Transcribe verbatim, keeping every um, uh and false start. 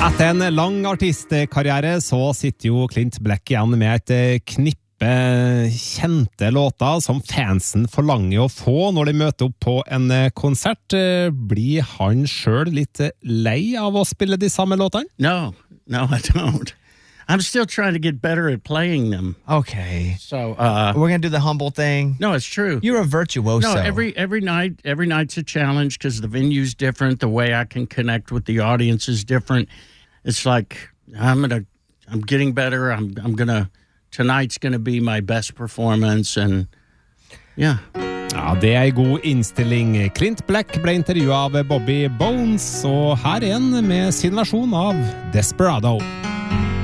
Etter en lang artistkarriere så sitter jo Clint Black igjen med et knippe kjente låter som fansen forlanger å få når de møter opp på en konsert. Blir han selv litt lei av å spille de samme låtene? No, no, I don't. I'm still trying to get better at playing them. Okay. So, uh... We're going to do the humble thing. No, it's true. You're a virtuoso. No, every every night, every night's a challenge because the venue's different. The way I can connect with the audience is different. It's like, I'm gonna, I'm getting better. I'm, I'm gonna, tonight's gonna be my best performance, and yeah. Ja, det er en god innstilling. Clint Black ble intervjuet av Bobby Bones, og her er han med sin versjon av Desperado.